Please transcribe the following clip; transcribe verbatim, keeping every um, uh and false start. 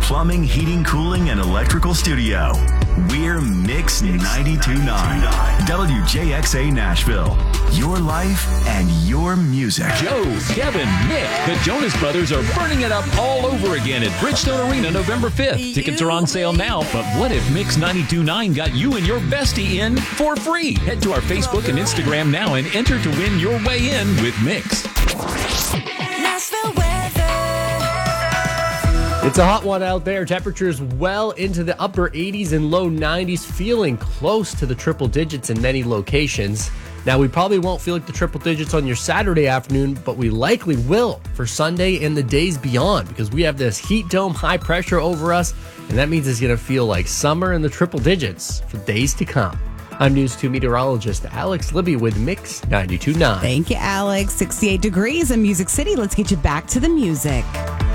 plumbing, heating, cooling, and electrical studio. We're Mix ninety-two point nine. W J X A Nashville. Your life and your music. Joe, Kevin, Nick, the Jonas Brothers are burning it up all over again at Bridgestone Arena November fifth. Tickets are on sale now, but what if Mix ninety-two point nine got you and your bestie in for free? Head to our Facebook and Instagram now and enter to win your way in with Mix. Nashville weather. It's a hot one out there. Temperatures well into the upper eighties and low nineties, feeling close to the triple digits in many locations. Now, we probably won't feel like the triple digits on your Saturday afternoon, but we likely will for Sunday and the days beyond, because we have this heat dome high pressure over us, and that means it's going to feel like summer in the triple digits for days to come. I'm News two meteorologist Alex Libby with Mix ninety-two point nine. Thank you, Alex. sixty-eight degrees in Music City. Let's get you back to the music.